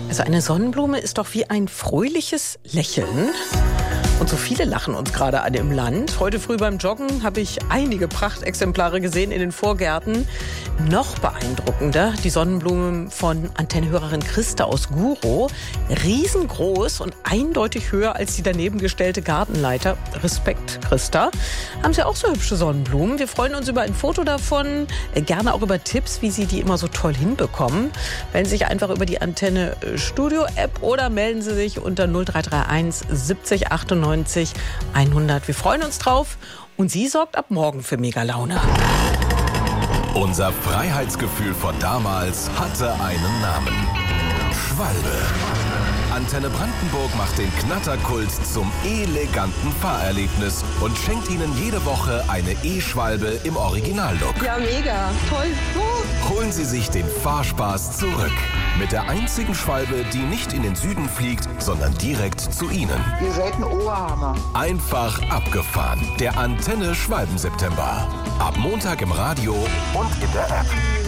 Also eine Sonnenblume ist doch wie ein fröhliches Lächeln. Und so viele lachen uns gerade an im Land. Heute früh beim Joggen habe ich einige Prachtexemplare gesehen in den Vorgärten. Noch beeindruckender die Sonnenblumen von Antennehörerin Christa aus Gurow. Riesengroß und eindeutig höher als die daneben gestellte Gartenleiter. Respekt, Christa. Haben Sie auch so hübsche Sonnenblumen? Wir freuen uns über ein Foto davon. Gerne auch über Tipps, wie Sie die immer so toll hinbekommen. Melden Sie sich einfach über die Antenne Studio App oder melden Sie sich unter 0331 70 98 100. Wir freuen uns drauf und sie sorgt ab morgen für Mega-Laune. Unser Freiheitsgefühl von damals hatte einen Namen. Schwalbe. Antenne Brandenburg macht den Knatterkult zum eleganten Fahrerlebnis und schenkt Ihnen jede Woche eine E-Schwalbe im Originallook. Ja, mega. Toll. Holen Sie sich den Fahrspaß zurück. Mit der einzigen Schwalbe, die nicht in den Süden fliegt, sondern direkt zu Ihnen. Ihr seid ein Oberhammer. Einfach abgefahren. Der Antenne Schwalben-September. Ab Montag im Radio und in der App.